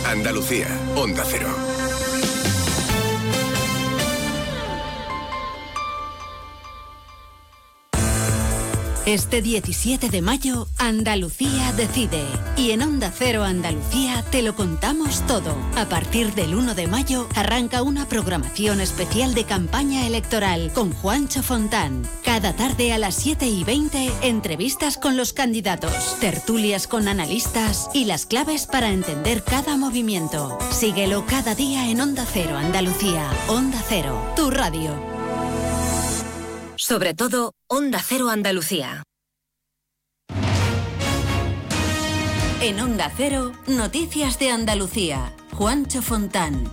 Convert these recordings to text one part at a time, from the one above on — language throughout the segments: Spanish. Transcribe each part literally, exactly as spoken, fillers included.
Andalucía, Onda Cero. Este diecisiete de mayo, Andalucía decide. Y en Onda Cero Andalucía te lo contamos todo. A partir del uno de mayo arranca una programación especial de campaña electoral con Juancho Fontán. Cada tarde a las siete y veinte, entrevistas con los candidatos, tertulias con analistas y las claves para entender cada movimiento. Síguelo cada día en Onda Cero Andalucía. Onda Cero, tu radio. Sobre todo, Onda Cero Andalucía. En Onda Cero, Noticias de Andalucía. Juancho Fontán.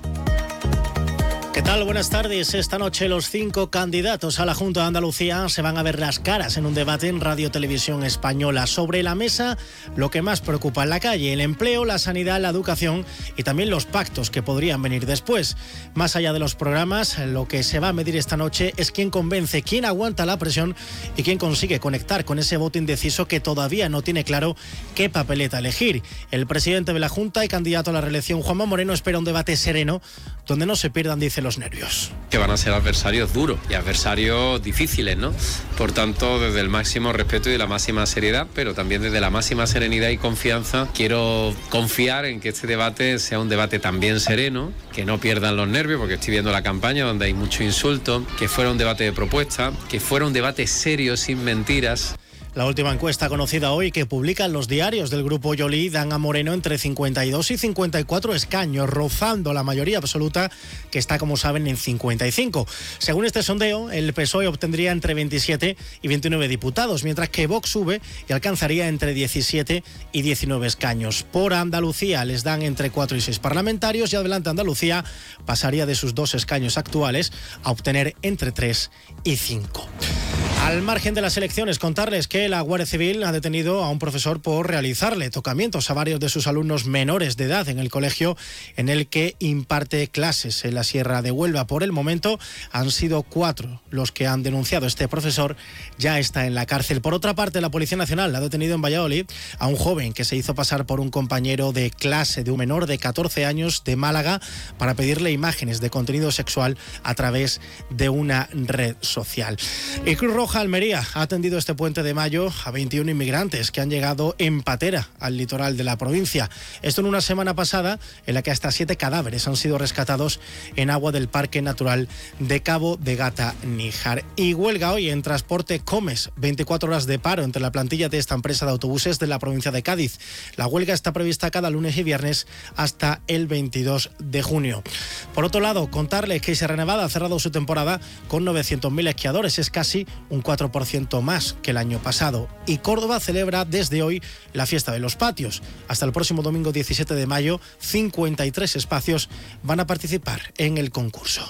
¿Qué tal? Buenas tardes. Esta noche los cinco candidatos a la Junta de Andalucía se van a ver las caras en un debate en Radio Televisión Española. Sobre la mesa, lo que más preocupa en la calle: el empleo, la sanidad, la educación y también los pactos que podrían venir después. Más allá de los programas, lo que se va a medir esta noche es quién convence, quién aguanta la presión y quién consigue conectar con ese voto indeciso que todavía no tiene claro qué papeleta elegir. El presidente de la Junta y candidato a la reelección, Juanma Moreno, espera un debate sereno donde no se pierdan, dice, los nervios. Que van a ser adversarios duros y adversarios difíciles, ¿no? Por tanto, desde el máximo respeto y la máxima seriedad, pero también desde la máxima serenidad y confianza, quiero confiar en que este debate sea un debate también sereno, que no pierdan los nervios, porque estoy viendo la campaña donde hay mucho insulto, que fuera un debate de propuesta, que fuera un debate serio, sin mentiras. La última encuesta conocida hoy, que publican los diarios del Grupo Yoli, dan a Moreno entre cincuenta y dos y cincuenta y cuatro escaños, rozando la mayoría absoluta, que está, como saben, en cincuenta y cinco. Según este sondeo, el P S O E obtendría entre veintisiete y veintinueve diputados, mientras que Vox sube y alcanzaría entre diecisiete y diecinueve escaños. Por Andalucía les dan entre cuatro y seis parlamentarios, y Adelante Andalucía pasaría de sus dos escaños actuales a obtener entre tres y cinco. Al margen de las elecciones, contarles que la Guardia Civil ha detenido a un profesor por realizarle tocamientos a varios de sus alumnos menores de edad en el colegio en el que imparte clases en la Sierra de Huelva. Por el momento han sido cuatro los que han denunciado. Este profesor ya está en la cárcel. Por otra parte, la Policía Nacional ha detenido en Valladolid a un joven que se hizo pasar por un compañero de clase de un menor de catorce años de Málaga para pedirle imágenes de contenido sexual a través de una red social. Y Cruz Roja Almería ha atendido este puente de mayo a veintiún inmigrantes que han llegado en patera al litoral de la provincia. Esto en una semana pasada en la que hasta siete cadáveres han sido rescatados en agua del Parque Natural de Cabo de Gata-Níjar. Y huelga hoy en Transporte Comes, veinticuatro horas de paro entre la plantilla de esta empresa de autobuses de la provincia de Cádiz. La huelga está prevista cada lunes y viernes hasta el veintidós de junio. Por otro lado, contarles que Sierra Nevada ha cerrado su temporada con novecientos mil esquiadores, es casi un cuatro por ciento más que el año pasado. Y Córdoba celebra desde hoy la fiesta de los patios. Hasta el próximo domingo diecisiete de mayo, cincuenta y tres espacios van a participar en el concurso.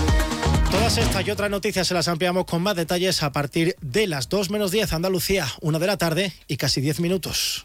Todas estas y otras noticias se las ampliamos con más detalles a partir de las dos menos diez, Andalucía, una de la tarde y casi diez minutos.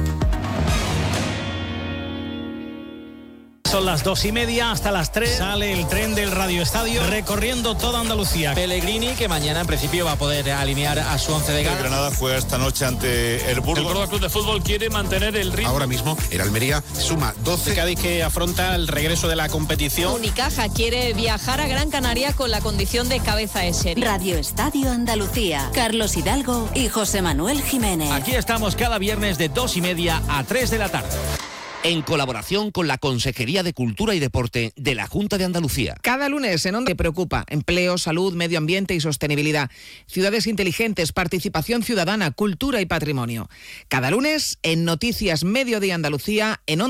Son las dos y media, hasta las tres sale el tren del Radio Estadio recorriendo toda Andalucía. Pellegrini, que mañana en principio va a poder alinear a su once de gala. El Granada fue esta noche ante el Burgos. El Córdoba Club de Fútbol quiere mantener el ritmo. Ahora mismo el Almería suma doce. El Cádiz, que afronta el regreso de la competición. Unicaja quiere viajar a Gran Canaria con la condición de cabeza de serie. Radio Estadio Andalucía, Carlos Hidalgo y José Manuel Jiménez. Aquí estamos cada viernes de dos y media a tres de la tarde. En colaboración con la Consejería de Cultura y Deporte de la Junta de Andalucía. Cada lunes en Onda te preocupa: empleo, salud, medio ambiente y sostenibilidad, ciudades inteligentes, participación ciudadana, cultura y patrimonio. Cada lunes en Noticias Mediodía Andalucía en Onda.